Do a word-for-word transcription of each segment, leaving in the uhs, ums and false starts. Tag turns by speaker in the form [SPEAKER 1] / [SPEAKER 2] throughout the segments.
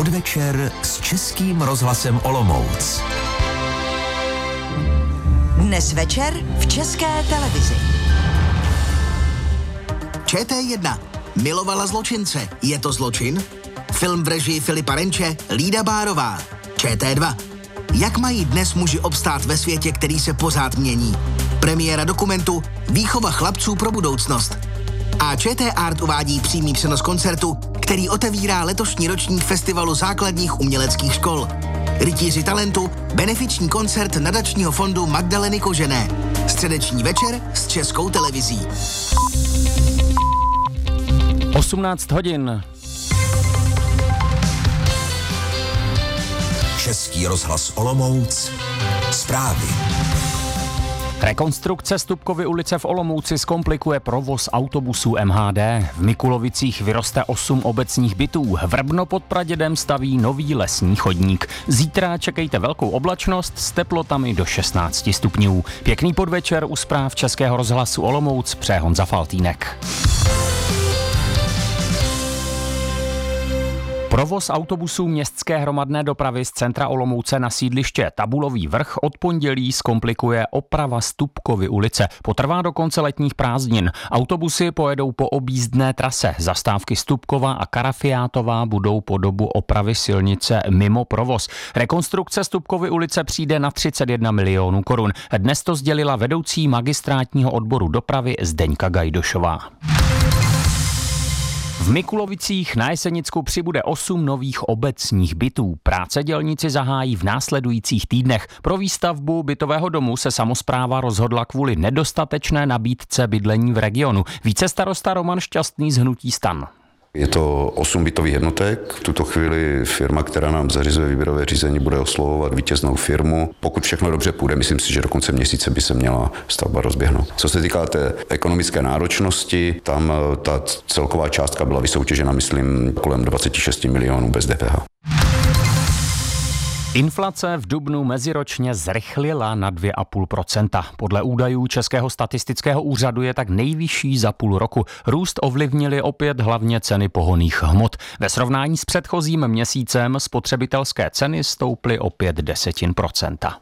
[SPEAKER 1] podvečer s Českým rozhlasem Olomouc.
[SPEAKER 2] Dnes večer v České televizi.
[SPEAKER 3] Č T jedna. Milovala zločince. Je to zločin? Film v režii Filipa Renče, Lída Bárová. Č T dva. Jak mají dnes muži obstát ve světě, který se pořád mění? Premiéra dokumentu Výchova chlapců pro budoucnost. A Č T Art uvádí přímý přenos koncertu, který otevírá letošní ročník Festivalu základních uměleckých škol. Rytíři talentu, benefiční koncert nadačního fondu Magdaleny Kožené. Středeční večer s Českou televizí.
[SPEAKER 4] osmnáct hodin.
[SPEAKER 1] Český rozhlas Olomouc. Zprávy.
[SPEAKER 4] Rekonstrukce Stupkovy ulice v Olomouci zkomplikuje provoz autobusů M H D. V Mikulovicích vyroste osm obecních bytů. Vrbno pod Pradědem staví nový lesní chodník. Zítra čekejte velkou oblačnost s teplotami do šestnáct stupňů. Pěkný podvečer u zpráv Českého rozhlasu Olomouc přeje Honza Faltýnek. Provoz autobusů městské hromadné dopravy z centra Olomouce na sídliště Tabulový Vrch od pondělí zkomplikuje oprava Stupkovy ulice. Potrvá do konce letních prázdnin. Autobusy pojedou po objízdné trase. Zastávky Stupkova a Karafiátová budou po dobu opravy silnice mimo provoz. Rekonstrukce Stupkovy ulice přijde na třicet jedna milionů korun. Dnes to sdělila vedoucí magistrátního odboru dopravy Zdeňka Gajdošová. V Mikulovicích na Jesenicku přibude osm nových obecních bytů. Práce dělníci zahájí v následujících týdnech. Pro výstavbu bytového domu se samospráva rozhodla kvůli nedostatečné nabídce bydlení v regionu. Více starosta Roman Šťastný z hnutí STAN.
[SPEAKER 5] Je to osm bytových jednotek. V tuto chvíli firma, která nám zařizuje výběrové řízení, bude oslovovat vítěznou firmu. Pokud všechno dobře půjde, myslím si, že do konce měsíce by se měla stavba rozběhnout. Co se týká té ekonomické náročnosti, tam ta celková částka byla vysoutěžena, myslím, kolem dvacet šest milionů bez D P H.
[SPEAKER 4] Inflace v dubnu meziročně zrychlila na dvě celá pět procenta. Podle údajů Českého statistického úřadu je tak nejvyšší za půl roku. Růst ovlivnily opět hlavně ceny pohonných hmot. Ve srovnání s předchozím měsícem spotřebitelské ceny stouply o pět desetin procenta.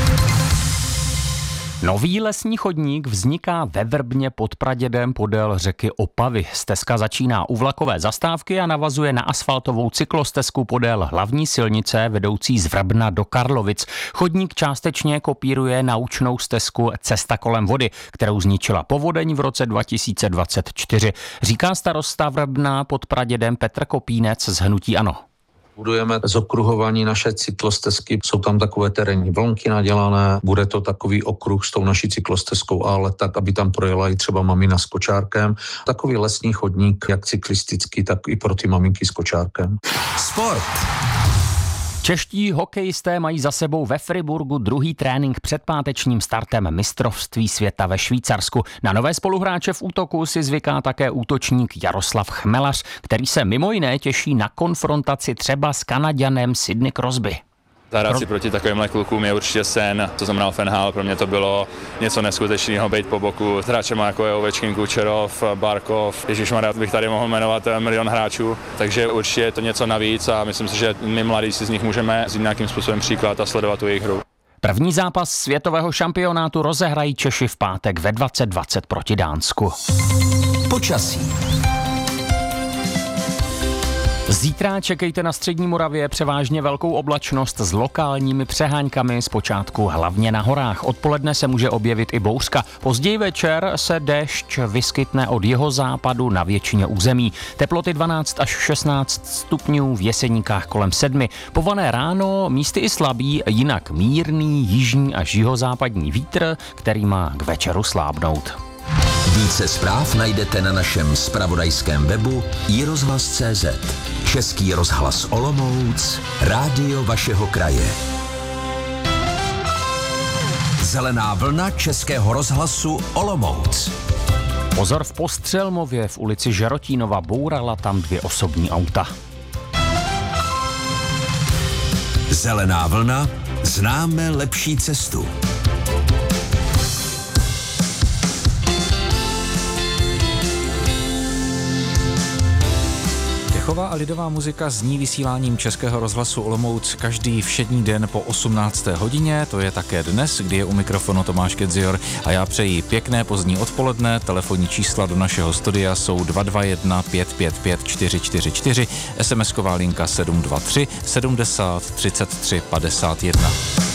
[SPEAKER 4] Nový lesní chodník vzniká ve Vrbně pod Pradědem podél řeky Opavy. Stezka začíná u vlakové zastávky a navazuje na asfaltovou cyklostezku podél hlavní silnice vedoucí z Vrbna do Karlovic. Chodník částečně kopíruje naučnou stezku Cesta kolem vody, kterou zničila povodeň v roce dva tisíce dvacet čtyři. Říká starosta Vrbna pod Pradědem Petr Kopínec z hnutí ANO.
[SPEAKER 6] Budujeme zokruhování naše cyklostezky, jsou tam takové terénní vlnky nadělané, bude to takový okruh s tou naší cyklostezkou, ale tak, aby tam projela i třeba mamina s kočárkem. Takový lesní chodník, jak cyklistický, tak i pro ty maminky s kočárkem.
[SPEAKER 1] Sport.
[SPEAKER 4] Čeští hokejisté mají za sebou ve Friburgu druhý trénink před pátečním startem mistrovství světa ve Švýcarsku. Na nové spoluhráče v útoku si zvyká také útočník Jaroslav Chmelař, který se mimo jiné těší na konfrontaci třeba s Kanaďanem Sidney Crosby.
[SPEAKER 7] Zahrát si proti takovýmhle klukům je určitě sen, to znamená Offenhal, pro mě to bylo něco neskutečného být po boku s hráčema jako je Ovečkin, Kučerov, Barkov, ježišmarja, bych tady mohl jmenovat milion hráčů, takže určitě je to něco navíc a myslím si, že my mladí si z nich můžeme vzít nějakým způsobem příklad a sledovat tu jejich hru.
[SPEAKER 4] První zápas světového šampionátu rozehrají Češi v pátek ve dvacet dvacet proti Dánsku.
[SPEAKER 1] Počasí.
[SPEAKER 4] Zítra čekejte na střední Moravě převážně velkou oblačnost s lokálními přeháňkami, zpočátku hlavně na horách. Odpoledne se může objevit i bouřka. Později večer se déšť vyskytne od jihozápadu na většině území. Teploty dvanáct až šestnáct stupňů, v Jeseníkách kolem sedmi. Pované ráno, místy i slabý, jinak mírný jižní až jihozápadní vítr, který má k večeru slábnout.
[SPEAKER 1] Více zpráv najdete na našem zpravodajském webu i rozhlas tečka cé zet. Český rozhlas Olomouc, rádio vašeho kraje. Zelená vlna Českého rozhlasu Olomouc.
[SPEAKER 4] Pozor v Postřelmově, v ulici Žerotínova, bourala tam dvě osobní auta.
[SPEAKER 1] Zelená vlna, známe lepší cestu.
[SPEAKER 8] Dechová a lidová muzika zní vysíláním Českého rozhlasu Olomouc každý všední den po osmnácté hodině, to je také dnes, kdy je u mikrofonu Tomáš Kedzior a já přeji pěkné pozdní odpoledne. Telefonní čísla do našeho studia jsou dva dva jedna pět pět pět čtyři čtyři čtyři, es em esková linka sedm dva tři sedmdesát třicet tři padesát jedna.